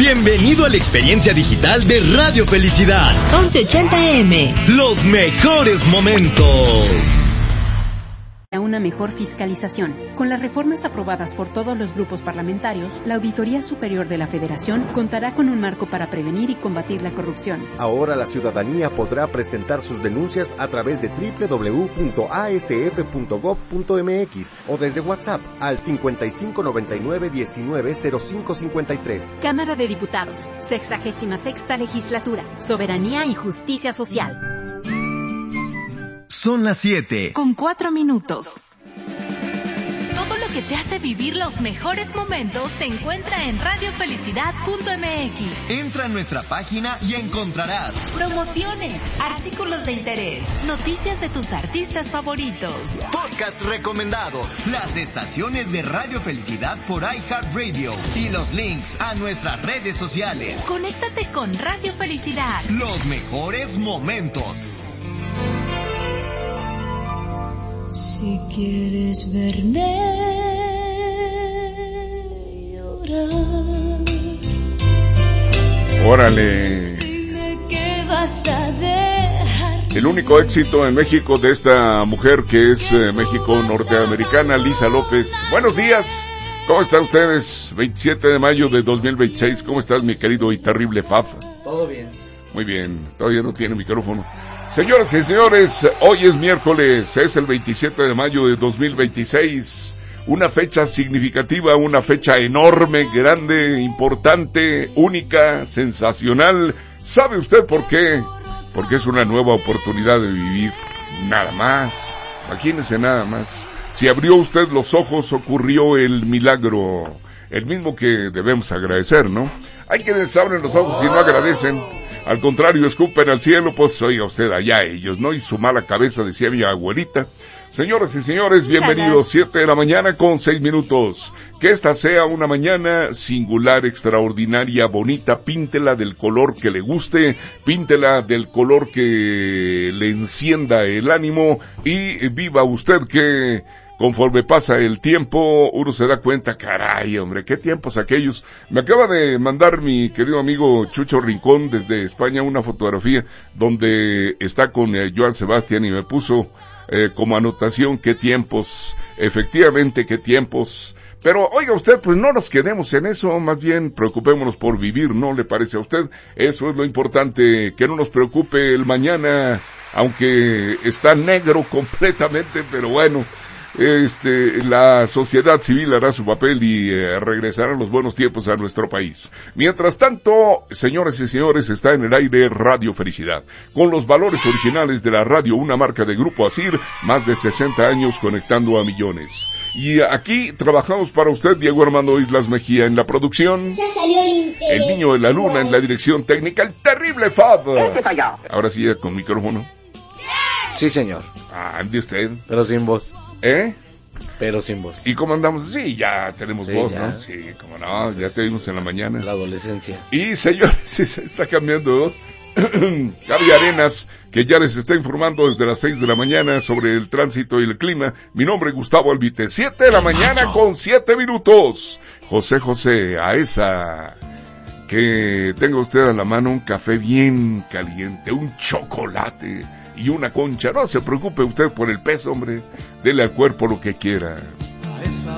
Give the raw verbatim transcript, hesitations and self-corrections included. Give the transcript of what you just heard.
Bienvenido a la experiencia digital de Radio Felicidad. once ochenta A M. Los mejores momentos. A una mejor fiscalización. Con las reformas aprobadas por todos los grupos parlamentarios, la Auditoría Superior de la Federación contará con un marco para prevenir y combatir la corrupción. Ahora la ciudadanía podrá presentar sus denuncias a través de doble u doble u doble u punto a s f punto gob punto m x o desde WhatsApp al cincuenta y cinco noventa y nueve diecinueve cero cinco cincuenta y tres. Cámara de Diputados, sexagésima sexta Legislatura, Soberanía y Justicia Social. Son las siete. Con cuatro minutos. Todo lo que te hace vivir los mejores momentos se encuentra en radio felicidad punto m x. Entra a nuestra página y encontrarás promociones, artículos de interés, noticias de tus artistas favoritos, podcast recomendados, las estaciones de Radio Felicidad por iHeartRadio y los links a nuestras redes sociales. Conéctate con Radio Felicidad. Los mejores momentos. Si quieres verme llorar, órale. dime que vas a dejar. El único éxito en México de esta mujer que es eh, México norteamericana, Lisa López. Buenos días, ¿cómo están ustedes? veintisiete de mayo de dos mil veintiséis, ¿cómo estás, mi querido y terrible Faf? Todo bien. Muy bien, todavía no tiene micrófono. Señoras y señores, hoy es miércoles, es el veintisiete de mayo de dos mil veintiséis, una fecha significativa, una fecha enorme, grande, importante, única, sensacional. ¿Sabe usted por qué? Porque es una nueva oportunidad de vivir, nada más, imagínese nada más. Si abrió usted los ojos, ocurrió el milagro, el mismo que debemos agradecer, ¿no? Hay quienes abren los ojos y no agradecen, al contrario, escupen al cielo, pues oiga usted allá ellos, ¿no? Y su mala cabeza, decía mi abuelita. Señoras y señores, bienvenidos, siete de la mañana con seis minutos. Que esta sea una mañana singular, extraordinaria, bonita, píntela del color que le guste, píntela del color que le encienda el ánimo y viva usted que... Conforme pasa el tiempo, uno se da cuenta, caray, hombre, qué tiempos aquellos. Me acaba de mandar mi querido amigo Chucho Rincón desde España una fotografía donde está con eh, Joan Sebastián y me puso eh, como anotación, qué tiempos, efectivamente, qué tiempos. Pero oiga usted, pues no nos quedemos en eso, más bien preocupémonos por vivir, ¿no le parece a usted? Eso es lo importante, que no nos preocupe el mañana, aunque está negro completamente, pero bueno. Este, la sociedad civil hará su papel y eh, regresarán los buenos tiempos a nuestro país. Mientras tanto, señores y señores, está en el aire Radio Felicidad, con los valores originales de la radio, una marca de Grupo Asir, más de sesenta años conectando a millones. Y aquí trabajamos para usted, Diego Armando Islas Mejía en la producción, el niño de la luna en la dirección técnica, el terrible Fab. Ahora sí, ya con micrófono. Sí, señor. Ah, ande usted. Pero sin voz. ¿Eh? Pero sin voz. ¿Y cómo andamos? Sí, ya tenemos sí, voz, ya. ¿no? Sí, cómo no, ya te vimos en la mañana. La adolescencia. Y señores, se está cambiando de voz. Gaby Arenas, que ya les está informando desde las seis de la mañana sobre el tránsito y el clima. Mi nombre es Gustavo Albite, siete de la mañana con siete minutos. José José, a esa... Que tenga usted a la mano un café bien caliente, un chocolate y una concha. No se preocupe usted por el peso, hombre. Dele al cuerpo lo que quiera.